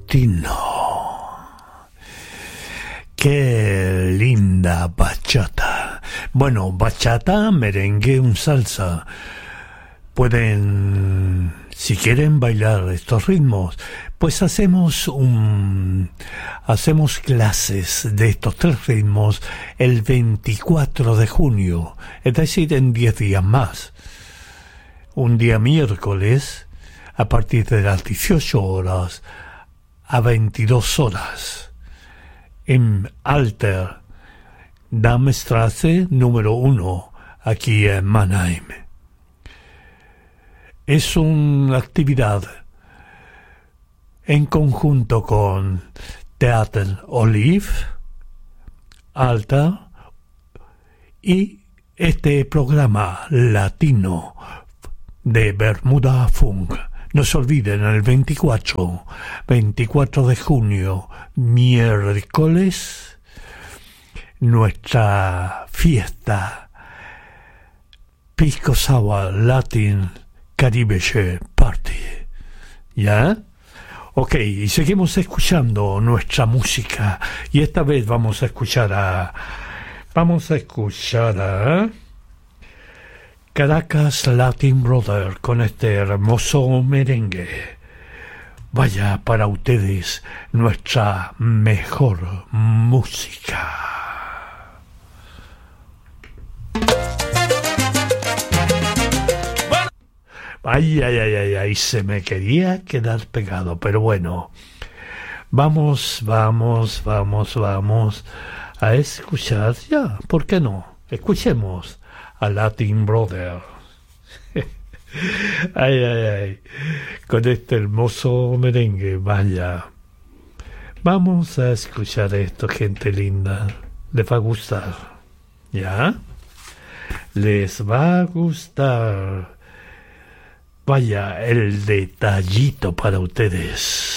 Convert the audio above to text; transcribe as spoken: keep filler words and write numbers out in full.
latino. Qué linda bachata. Bueno, bachata, merengue, un salsa. Pueden, si quieren bailar estos ritmos, pues hacemos un hacemos clases de estos tres ritmos el veinticuatro de junio, es decir, en diez días más. Un día miércoles, a partir de las dieciocho horas a veintidós horas, en Alter Damstrasse número uno, aquí en Mannheim. Es una actividad en conjunto con Theater Olive, Alta y este programa latino de Bermuda Funk. No se olviden, el veinticuatro de junio, miércoles, nuestra fiesta Pisco Sour Latin Caribe Party. ¿Ya? Ok, y seguimos escuchando nuestra música. Y esta vez vamos a escuchar a... Vamos a escuchar a... Caracas Latin Brother con este hermoso merengue. Vaya para ustedes nuestra mejor música. Ay, ay, ay, ay, ay, se me quería quedar pegado, pero bueno, vamos, vamos, vamos, vamos a escuchar, ya, ¿por qué no? Escuchemos a Latin Brother. Ay, ay, ay, con este hermoso merengue, vaya. Vamos a escuchar esto, gente linda, les va a gustar, ¿ya? Les va a gustar. Vaya, el detallito para ustedes.